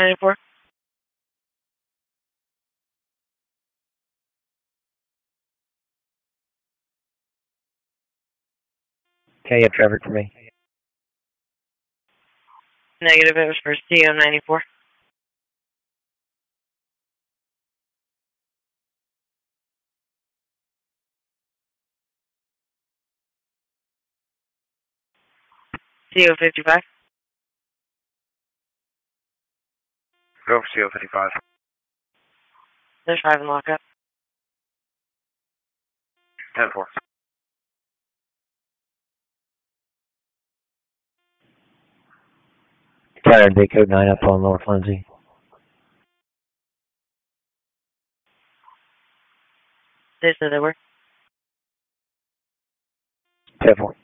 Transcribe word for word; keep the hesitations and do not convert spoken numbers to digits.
ninety-four. Okay, you have traffic for me. Negative, it was for C O ninety-four. C O fifty-five. Go for C O fifty-five. There's five in lockup. ten four. Tired Bay Code nine up on North Lindsay. They said they were. ten four.